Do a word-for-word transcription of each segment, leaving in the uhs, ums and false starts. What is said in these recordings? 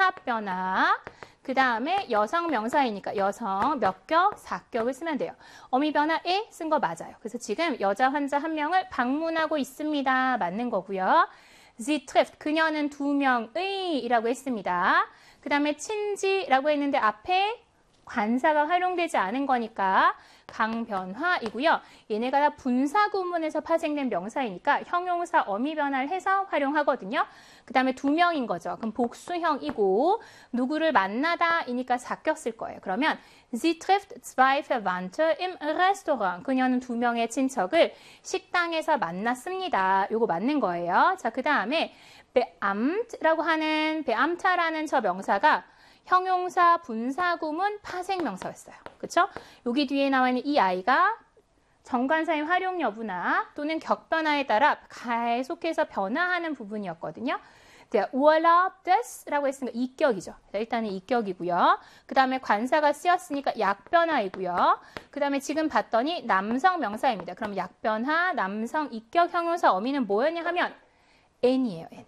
시합 변화. 그 다음에 여성 명사이니까 여성 몇 격, 사격을 쓰면 돼요. 어미 변화에 쓴 거 맞아요. 그래서 지금 여자 환자 한 명을 방문하고 있습니다. 맞는 거고요. Sie trifft, 그녀는 두 명의 이라고 했습니다. 그 다음에 친지라고 했는데 앞에 관사가 활용되지 않은 거니까 강변화이고요. 얘네가 다 분사구문에서 파생된 명사이니까 형용사 어미 변화를 해서 활용하거든요. 그 다음에 두 명인 거죠. 그럼 복수형이고 누구를 만나다 이니까 사격 쓸 거예요. 그러면 Sie trifft zwei Verwandte im Restaurant. 그녀는 두 명의 친척을 식당에서 만났습니다. 요거 맞는 거예요. 자, 그 다음에 Beamt라고 하는 Beamta라는 저 명사가 형용사 분사구문 파생명사였어요. 그렇죠? 여기 뒤에 나와 있는 이 아이가 정관사의 활용 여부나 또는 격변화에 따라 계속해서 변화하는 부분이었거든요. Urlaub des라고 했으니까 이격이죠. 일단은 이격이고요. 그 다음에 관사가 쓰였으니까 약변화이고요. 그 다음에 지금 봤더니 남성 명사입니다. 그럼 약변화, 남성 이격 형용사 어미는 뭐였냐 하면 n이에요. n.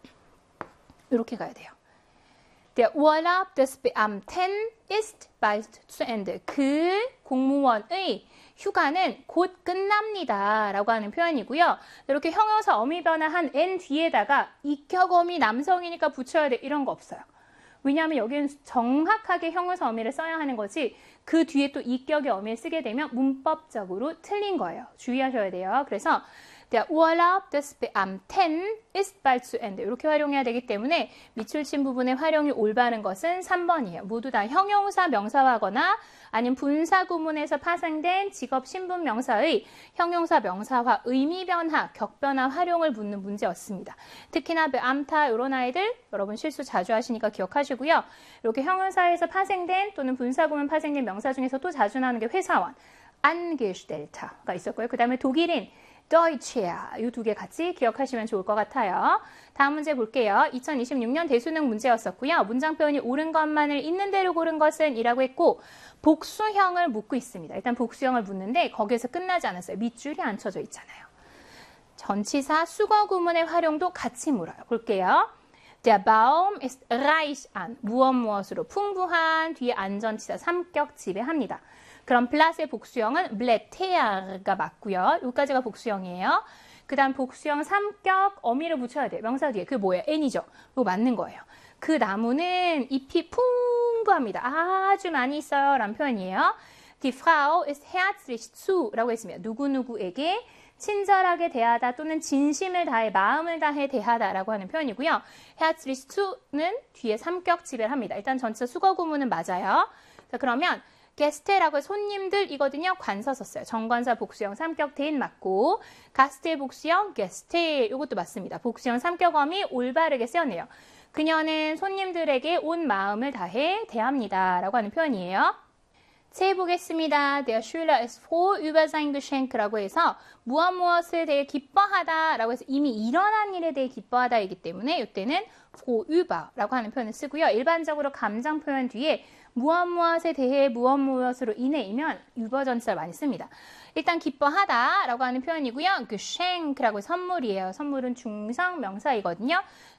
이렇게 가야 돼요. Der Urlaub des Beamten ist bald zu Ende. 그 공무원의 휴가는 곧 끝납니다. 라고 하는 표현이고요. 이렇게 형용사 어미 변화한 n 뒤에다가 이격어미 남성이니까 붙여야 돼. 이런 거 없어요. 왜냐하면 여기는 정확하게 형용사 어미를 써야 하는 거지 그 뒤에 또 이격의 어미를 쓰게 되면 문법적으로 틀린 거예요. 주의하셔야 돼요. 그래서 Der Urlaub des Beamten ist bald zu Ende. 이렇게 활용해야 되기 때문에 밑줄친 부분의 활용이 올바른 것은 삼 번이에요. 모두 다 형용사 명사화거나 아니면 분사구문에서 파생된 직업 신분 명사의 형용사 명사화, 의미 변화, 격변화 활용을 묻는 문제였습니다. 특히나 Beamta 이런 아이들 여러분 실수 자주 하시니까 기억하시고요. 이렇게 형용사에서 파생된 또는 분사구문 파생된 명사 중에서 또 자주 나오는 게 회사원, Angestellter가 있었고요. 그 다음에 독일인 Deutscher 이 두 개 같이 기억하시면 좋을 것 같아요. 다음 문제 볼게요. 이천이십육 년 대수능 문제였었고요. 문장 표현이 옳은 것만을 있는 대로 고른 것은 이라고 했고 복수형을 묻고 있습니다. 일단 복수형을 묻는데 거기에서 끝나지 않았어요. 밑줄이 안 쳐져 있잖아요. 전치사 수거 구문의 활용도 같이 물어요. 볼게요. Der Baum ist reich an. 무엇 무엇으로 풍부한 뒤에 안전치사 삼격 지배합니다. 그럼 플러스의 복수형은 블레테아가 맞고요. 여기까지가 복수형이에요. 그 다음 복수형 삼격 어미를 붙여야 돼요. 명사 뒤에. 그게 뭐예요? n이죠. 이거 맞는 거예요. 그 나무는 잎이 풍부합니다. 아주 많이 있어요. 라는 표현이에요. Die Frau ist herzlich zu 라고 했습니다. 누구누구에게 친절하게 대하다 또는 진심을 다해 마음을 다해 대하다 라고 하는 표현이고요. herzlich zu는 뒤에 삼격 지배를 합니다. 일단 전체 수거 구문은 맞아요. 자, 그러면 게스테라고 손님들이거든요. 관사 썼어요. 정관사 복수형 삼격 대인 맞고 가스테 복수형 게스테 이것도 맞습니다. 복수형 삼격어미 올바르게 쓰였네요. 그녀는 손님들에게 온 마음을 다해 대합니다. 라고 하는 표현이에요. 세 보겠습니다. Der Schüler ist froh über sein Geschenk라고 해서 무엇 무엇에 대해 기뻐하다 라고 해서 이미 일어난 일에 대해 기뻐하다이기 때문에 이때는 froh über라고 하는 표현을 쓰고요. 일반적으로 감정 표현 뒤에 무엇 무엇에 대해 무엇 무엇으로 인해이면 über 전치사를 많이 씁니다. 일단 기뻐하다 라고 하는 표현이고요. Geschenk라고 선물이에요. 선물은 중성 명사이거든요.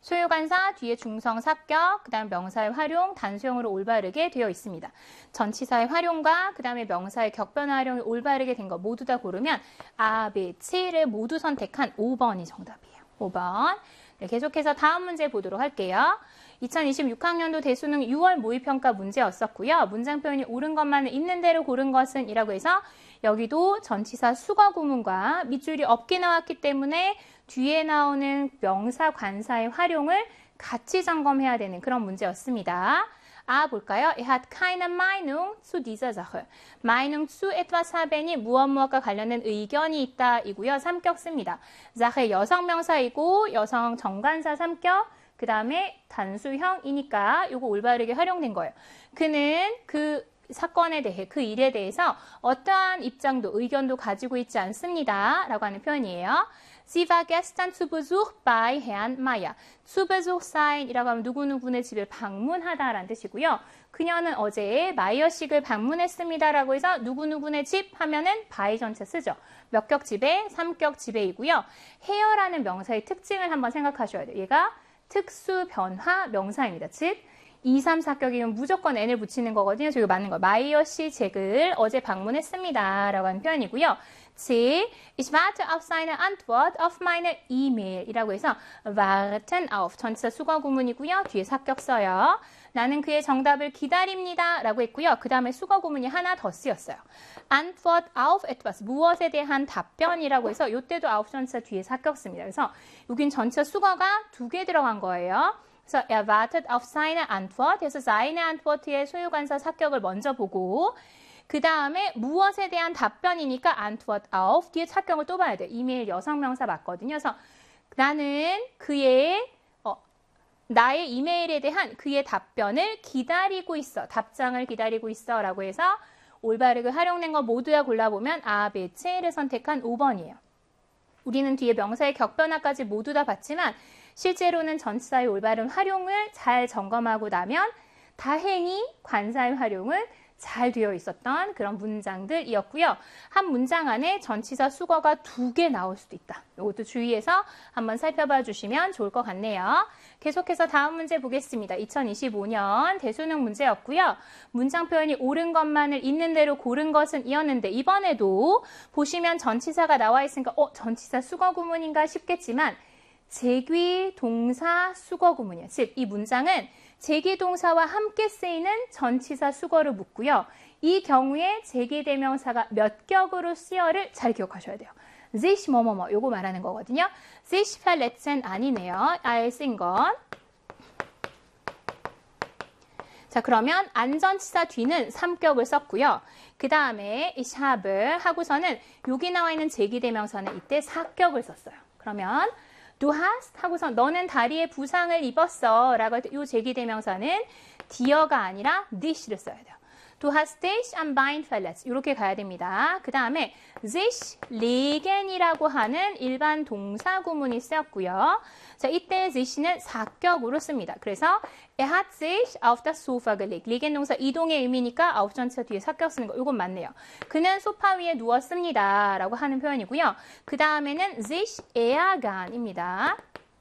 소유관사 뒤에 중성 삽격, 그 다음 명사의 활용, 단수형으로 올바르게 되어 있습니다. 전치사의 활용과 그 다음에 명사의 격변화 활용이 올바르게 된 거 모두 다 고르면 A, B, C를 모두 선택한 오 번이 정답이에요. 오 번. 네, 계속해서 다음 문제 보도록 할게요. 이천이십육 학년도 대수능 유월 모의평가 문제였었고요. 문장 표현이 옳은 것만을 있는 대로 고른 것은 이라고 해서 여기도 전치사 수거 구문과 밑줄이 없게 나왔기 때문에 뒤에 나오는 명사 관사의 활용을 같이 점검해야 되는 그런 문제였습니다. 아, 볼까요? Er hat keine Meinung zu dieser Sache. Meinung zu etwas haben이 무엇 무엇과 관련된 의견이 있다 이고요. 삼격 씁니다. Sache 여성 명사이고 여성 정관사 삼격, 그 다음에 단수형이니까 이거 올바르게 활용된 거예요. 그는 그 사건에 대해, 그 일에 대해서 어떠한 입장도, 의견도 가지고 있지 않습니다. 라고 하는 표현이에요. Sie war gestern zu Besuch bei Herrn Mayer. zu Besuch sein 이라고 하면 누구누구네 집을 방문하다라는 뜻이고요. 그녀는 어제 마이어식을 방문했습니다. 라고 해서 누구누구네 집 하면은 by 전체 쓰죠. 몇 격 지배? 삼격 지배이고요. here라는 명사의 특징을 한번 생각하셔야 돼요. 얘가 특수 변화 명사입니다. 즉, 이, 삼 사격이면 무조건 n을 붙이는 거거든요. 저 이거 맞는 거예요. 마이어 씨 댁을 어제 방문했습니다. 라고 하는 표현이고요. 칠. Ich warte auf seine Antwort auf meine E-Mail 이라고 해서 warten auf 전치사 수거 구문이고요. 뒤에 사격 써요. 나는 그의 정답을 기다립니다. 라고 했고요. 그 다음에 수거 구문이 하나 더 쓰였어요. Antwort auf etwas, 무엇에 대한 답변이라고 해서 이때도 auf 전치사 뒤에 사격 씁니다. 그래서 여긴 전치사 수거가 두 개 들어간 거예요. 그래서 er wartet auf seine Antwort 해서 seine Antwort의 소유관사 사격을 먼저 보고 그 다음에 무엇에 대한 답변이니까 Antwort auf 뒤에 사격을 또 봐야 돼요. 이메일 여성명사 맞거든요. 그래서 나는 그의 어, 나의 이메일에 대한 그의 답변을 기다리고 있어. 답장을 기다리고 있어 라고 해서 올바르게 활용된 거 모두야 골라보면 아, 배, 체를 선택한 오 번이에요. 우리는 뒤에 명사의 격변화까지 모두 다 봤지만 실제로는 전치사의 올바른 활용을 잘 점검하고 나면 다행히 관사의 활용은 잘 되어 있었던 그런 문장들이었고요. 한 문장 안에 전치사 수거가 두 개 나올 수도 있다. 이것도 주의해서 한번 살펴봐 주시면 좋을 것 같네요. 계속해서 다음 문제 보겠습니다. 이천이십오 년 대수능 문제였고요. 문장 표현이 옳은 것만을 있는 대로 고른 것은 이었는데 이번에도 보시면 전치사가 나와 있으니까 어, 전치사 수거 구문인가 싶겠지만 제귀 동사 수거 구문이에요. 즉, 이 문장은 제귀 동사와 함께 쓰이는 전치사 수거를 묻고요. 이 경우에 제귀 대명사가 몇 격으로 쓰여를 잘 기억하셔야 돼요. sich 뭐뭐뭐 요거 말하는 거거든요. sich verletzen 아니네요. 아예 쓴 건. 자, 그러면 안전치사 뒤는 삼 격을 썼고요. 그 다음에 ich habe 하고서는 여기 나와 있는 제귀 대명사는 이때 사 격을 썼어요. 그러면 Du hast 하고서 너는 다리에 부상을 입었어 라고 할 때 이 제기대명사는 dier가 아니라 dich를 써야 돼요. Du hast dich am Bein verletzt 이렇게 가야 됩니다. 그 다음에 sich legen이라고 하는 일반 동사 구문이 쓰였고요. 자, 이때 sich는 사격으로 씁니다. 그래서 er hat sich auf das Sofa gelegt. legen 동사 이동의 의미니까 auf 전치사 뒤에 사격 쓰는 거 이건 맞네요. 그는 소파 위에 누웠습니다. 라고 하는 표현이고요. 그 다음에는 sich ärgern입니다.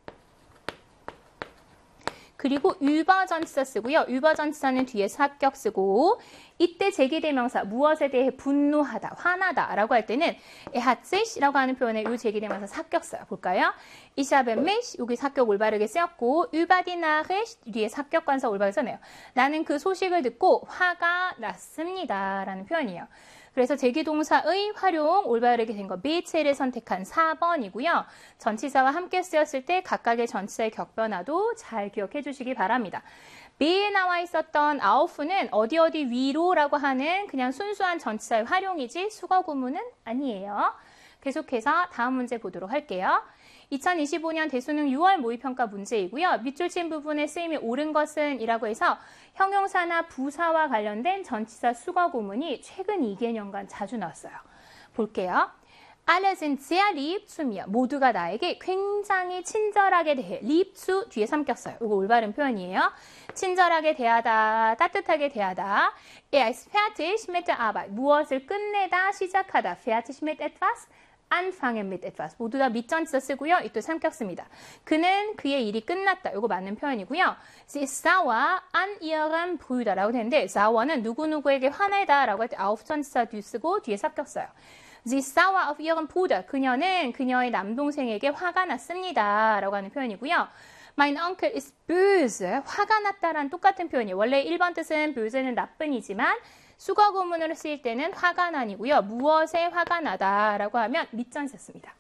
그리고 über 전치사 쓰고요. über 전치사는 뒤에 사격 쓰고 이때 제기대명사 무엇에 대해 분노하다, 화나다 라고 할 때는 er hat sich 라고 하는 표현에 이 제기대명사 사격 써요. 볼까요? Ich habe mich 여기 사격 올바르게 쓰였고 über die Nachricht 뒤에 사격 관사 올바르게 써네요. 나는 그 소식을 듣고 화가 났습니다 라는 표현이에요. 그래서 제기동사의 활용 올바르게 된 거 비체를 선택한 사 번이고요. 전치사와 함께 쓰였을 때 각각의 전치사의 격변화도 잘 기억해 주시기 바랍니다. B에 나와 있었던 auf는 어디 어디 위로라고 하는 그냥 순수한 전치사의 활용이지 수거 구문은 아니에요. 계속해서 다음 문제 보도록 할게요. 이천이십오 년 대수능 유월 모의평가 문제이고요. 밑줄 친 부분에 쓰임이 옳은 것은 이라고 해서 형용사나 부사와 관련된 전치사 수거 구문이 최근 이 개년간 자주 나왔어요. 볼게요. Alle sind sehr lieb zu mir. 모두가 나에게 굉장히 친절하게 대해. lieb zu 뒤에 삼켰어요. 이거 올바른 표현이에요. 친절하게 대하다, 따뜻하게 대하다. Er ist fertig mit der Arbeit. 무엇을 끝내다, 시작하다. fertig mit etwas. anfangen mit etwas. 모두 다 밑전치사 쓰고요. 이또 삼켰습니다. 그는 그의 일이 끝났다. 이거 맞는 표현이고요. Sie ist sauer an ihrem Bruder라고 되는데 sauer는 누구누구에게 화내다 라고 할 때 auf 전치사 뒤 쓰고 뒤에 삼켰어요. Sie ist sauer auf ihren Bruder. 그녀는 그녀의 남동생에게 화가 났습니다. 라고 하는 표현이고요. Mein Onkel ist böse. 화가 났다라는 똑같은 표현이에요. 원래 일 번 뜻은 böse는 나쁜이지만 수거 구문으로 쓰일 때는 화가 난이고요. 무엇에 화가 나다라고 하면 밑전치사 씁니다.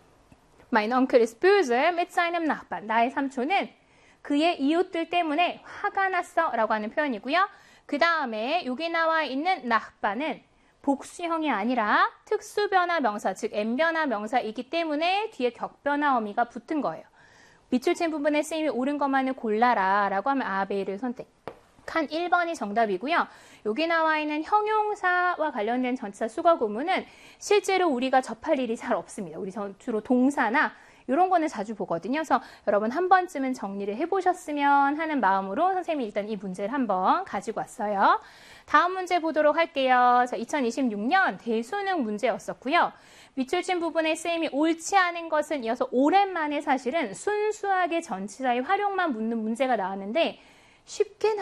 Mein Onkel ist böse mit seinem Nachbarn. 나의 삼촌은 그의 이웃들 때문에 화가 났어 라고 하는 표현이고요. 그 다음에 여기 나와 있는 nachbar는 복수형이 아니라 특수변화 명사, 즉 N변화 명사이기 때문에 뒤에 격변화 어미가 붙은 거예요. 밑줄 친 부분에 쓰임이 옳은 것만을 골라라 라고 하면 아베이를 선택한 일 번이 정답이고요. 여기 나와 있는 형용사와 관련된 전치사 수거 구문은 실제로 우리가 접할 일이 잘 없습니다. 우리 주로 동사나 이런 거는 자주 보거든요. 그래서 여러분 한 번쯤은 정리를 해보셨으면 하는 마음으로 선생님이 일단 이 문제를 한번 가지고 왔어요. 다음 문제 보도록 할게요. 자, 이천이십육 년 대수능 문제였었고요. 밑줄 친 부분에 쓰임이 옳지 않은 것은 이어서 오랜만에 사실은 순수하게 전치사의 활용만 묻는 문제가 나왔는데 쉽게